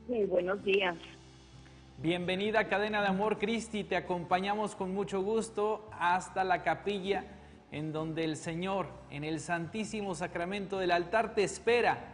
Muy buenos días. Bienvenida a Cadena de Amor Cristi, te acompañamos con mucho gusto hasta la capilla en donde el Señor, en el Santísimo Sacramento del altar, te espera